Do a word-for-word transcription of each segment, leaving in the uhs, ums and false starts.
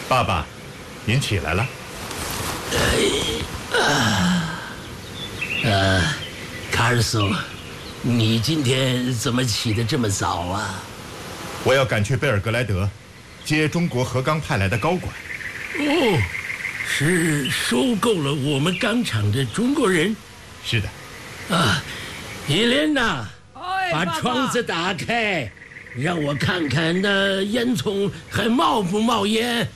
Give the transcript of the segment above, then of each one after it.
爸爸，您起来了。 哎啊，呃，卡尔松，你今天怎么起得这么早啊？ 我要赶去贝尔格莱德，接中国核钢派来的高管。 哦，是收购了我们钢厂的中国人？ 是的。 啊，伊莲娜， 哎、 把窗子打开，让我看看那烟囱还冒不冒烟。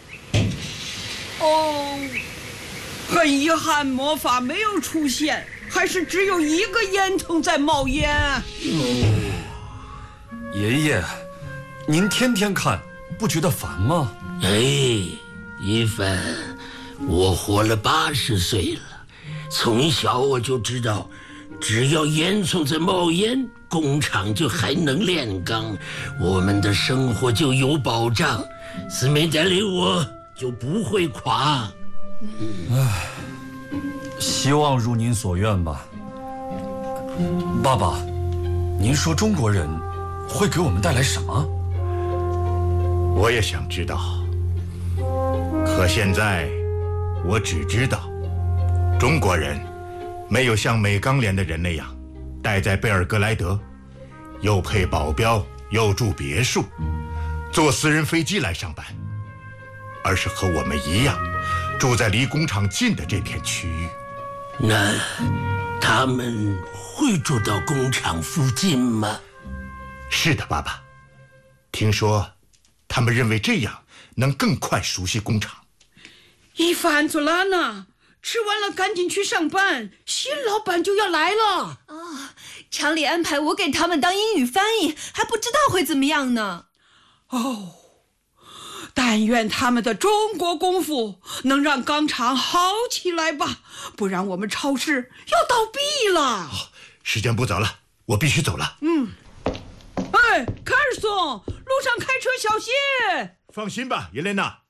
哦，很遗憾，魔法没有出现，还是只有一个烟囱在冒烟。 哦， 爷爷，您天天看，不觉得烦吗？ 哎，一凡，我活了八十岁了，从小我就知道，只要烟囱在冒烟，工厂就还能炼钢，我们的生活就有保障，斯梅代里我就不会垮。 唉，希望如您所愿吧。爸爸，您说中国人会给我们带来什么？ 我也想知道，可现在我只知道，中国人没有像美钢联的人那样待在贝尔格莱德，又配保镖，又住别墅，坐私人飞机来上班，而是和我们一样住在离工厂近的这片区域。 那他们会住到工厂附近吗？ 是的，爸爸。听说他们认为这样能更快熟悉工厂。 伊凡佐拉娜，吃完了赶紧去上班，新老板就要来了。 哦，厂里安排我给他们当英语翻译，还不知道会怎么样呢。 哦，但愿他们的中国功夫能让钢厂好起来吧，不然我们超市要倒闭了。 哦，时间不早了，我必须走了。 嗯，哎，卡尔松，路上开车小心。 放心吧，耶莲娜。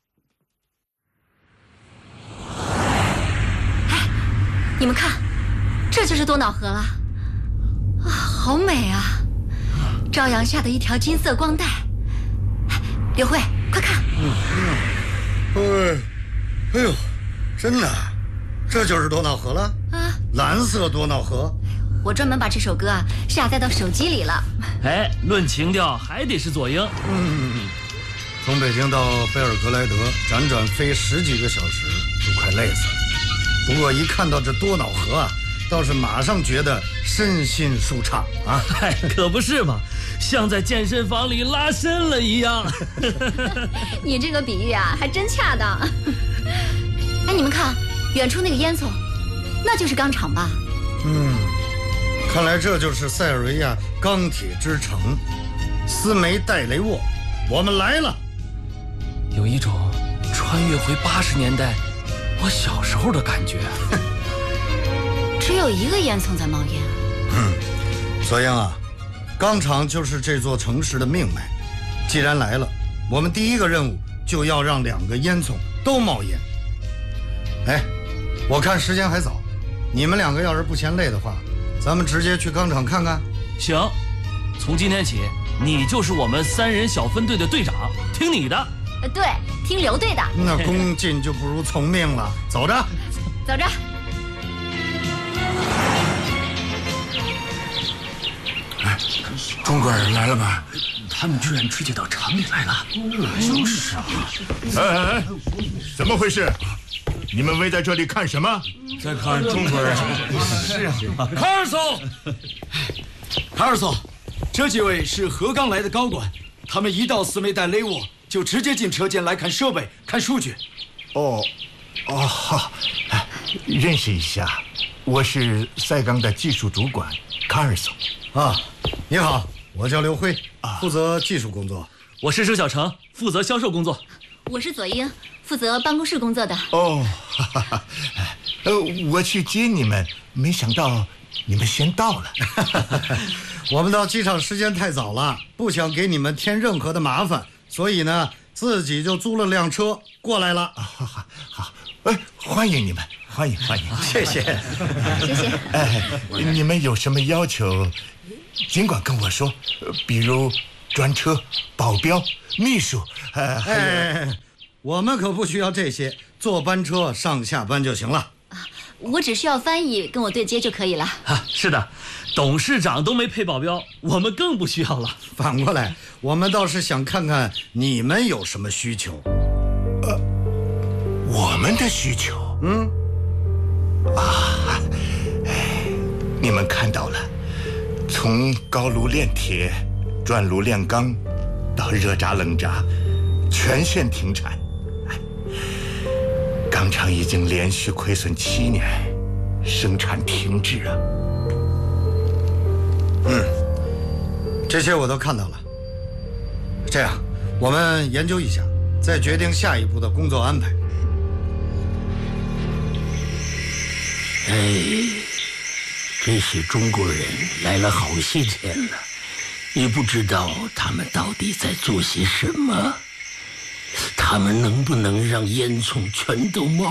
哎，你们看，这就是多瑙河了。啊，好美啊！朝阳下的一条金色光带。刘慧，快看！ 嗯嗯，哎，哎呦，真的，这就是多瑙河了啊！蓝色多瑙河。 我专门把这首歌啊下载到手机里了。 哎，论情调还得是左英。 嗯，从北京到贝尔格莱德辗转飞十几个小时，都快累死了。不过一看到这多瑙河啊，倒是马上觉得身心舒畅啊！ 哎，可不是嘛，像在健身房里拉伸了一样。 你这个比喻啊，还真恰当。哎，你们看，远处那个烟囱，那就是钢厂吧？ 嗯，看来这就是塞尔维亚钢铁之城，斯梅代雷沃，我们来了。 有一种穿越回八十年代我小时候的感觉。 只有一个烟囱在冒烟。 嗯，左英啊，钢厂就是这座城市的命脉。既然来了，我们第一个任务就要让两个烟囱都冒烟。哎，我看时间还早，你们两个要是不嫌累的话，咱们直接去钢厂看看。 行，从今天起，你就是我们三人小分队的队长，听你的。 呃，对，听刘队的。 那恭敬就不如从命了。走着， 走着。 哎，中国人来了吗？他们居然直接到厂里来了。就是啊。 哎哎哎，怎么回事？你们围在这里看什么？ 在看中国人。 是啊。 卡尔松，卡尔松，这几位是核钢来的高管，他们一到斯梅代雷沃就直接进车间来看设备、看数据。 哦，哦，好，认识一下，我是塞钢的技术主管卡尔松。 啊，你好，我叫刘辉，负责技术工作。 我是周小成，负责销售工作。 我是左英，负责办公室工作的。 哦，哈哈哈，呃，我去接你们，没想到你们先到了。 我们到机场时间太早了，不想给你们添任何的麻烦，所以呢，自己就租了辆车过来了。 好好好，哎，欢迎你们，欢迎欢迎， 谢谢， 谢谢。 哎，你们有什么要求，尽管跟我说，比如专车、保镖、秘书，呃，还有。 哎， 我们可不需要这些，坐班车上下班就行了。 我只需要翻译跟我对接就可以了。 啊，是的，董事长都没配保镖，我们更不需要了。 反过来，我们倒是想看看你们有什么需求。 呃，我们的需求？ 嗯， 啊，你们看到了，从高炉炼铁、转炉炼钢，到热轧冷轧，全线停产。钢厂已经连续亏损七年，生产停滞啊。 嗯，这些我都看到了。这样，我们研究一下，再决定下一步的工作安排。 哎，这些中国人来了好些天了，也不知道他们到底在做些什么。他们能不能让烟囱全都冒